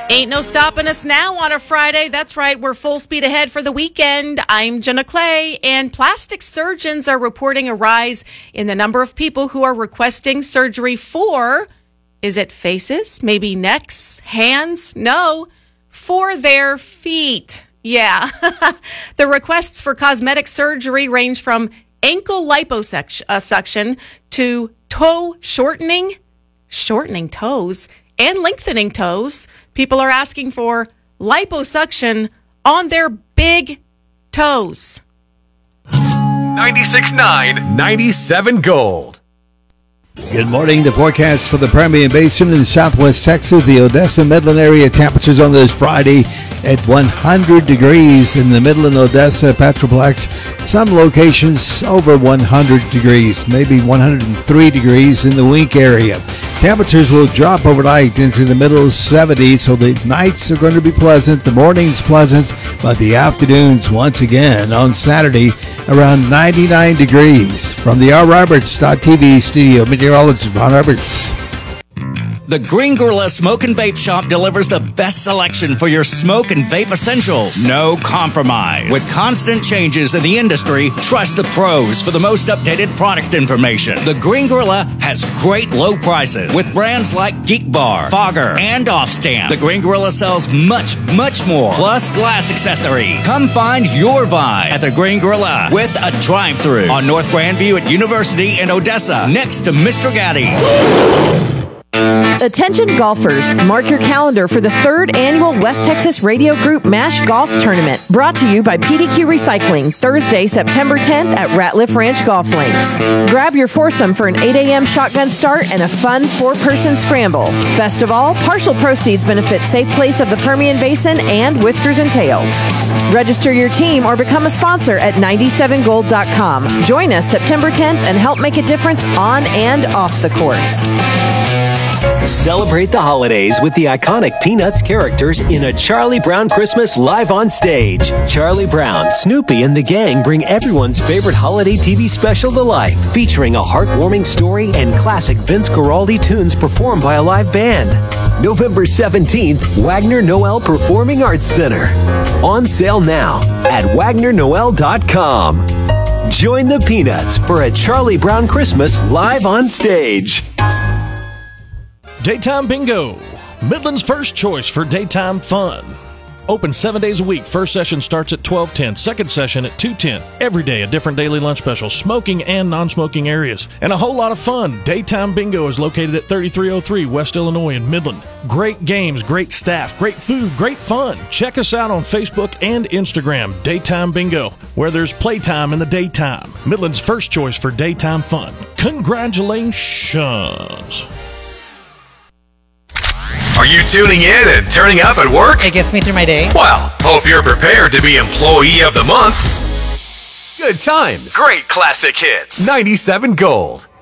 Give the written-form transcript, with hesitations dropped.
Ain't no stopping us now on a Friday. That's right. We're full speed ahead for the weekend. I'm Jenna Clay, and plastic surgeons are reporting a rise in the number of people who are requesting surgery for, is it faces, maybe necks, hands? No, for their feet. Yeah. The requests for cosmetic surgery range from ankle liposuction to toe shortening toes, and lengthening toes. People are asking for liposuction on their big toes. 96.9, 97 Gold. Good morning. The forecast for the Permian Basin in southwest Texas, the Odessa Midland area, temperatures on this Friday at 100 degrees in the Midland, Odessa, Petroplex. Some locations over 100 degrees, maybe 103 degrees in the Wink area. Temperatures will drop overnight into the middle 70s, so the nights are going to be pleasant, the mornings pleasant, but the afternoons once again on Saturday around 99 degrees. From the RRoberts.tv studio, meteorologist Ron Roberts. The Green Gorilla Smoke and Vape Shop delivers the best selection for your smoke and vape essentials. No compromise. With constant changes in the industry, trust the pros for the most updated product information. The Green Gorilla has great low prices with brands like Geek Bar, Fogger, and Offstand. The Green Gorilla sells much, much more, plus glass accessories. Come find your vibe at the Green Gorilla with a drive-thru on North Grandview at University in Odessa, next to Mr. Gaddy's. Attention golfers, mark your calendar for the 3rd annual West Texas Radio Group MASH Golf Tournament, brought to you by PDQ Recycling, Thursday, September 10th at Ratliff Ranch Golf Links. Grab your foursome for an 8 a.m. shotgun start and a fun 4-person scramble. Best of all, partial proceeds benefit Safe Place of the Permian Basin and Whiskers and Tails. Register your team or become a sponsor at 97gold.com. Join us September 10th and help make a difference on and off the course. Celebrate the holidays with the iconic Peanuts characters in a Charlie Brown Christmas live on stage. Charlie Brown, Snoopy, and the gang bring everyone's favorite holiday TV special to life, featuring a heartwarming story and classic Vince Guaraldi tunes performed by a live band. November 17th, Wagner Noel Performing Arts Center. On sale now at WagnerNoel.com. Join the Peanuts for a Charlie Brown Christmas live on stage. Daytime Bingo, Midland's first choice for daytime fun. Open 7 days a week. First session starts at 12:10, second session at 2:10. Every day a different daily lunch special, smoking and non-smoking areas, and a whole lot of fun. Daytime Bingo is located at 3303 West Illinois in Midland. Great games, great staff, great food, great fun. Check us out on Facebook and Instagram, Daytime Bingo, where there's playtime in the daytime. Midland's first choice for daytime fun. Congratulations. Are you tuning in and turning up at work? It gets me through my day. Well, hope you're prepared to be Employee of the Month. Good times. Great classic hits. 97 Gold.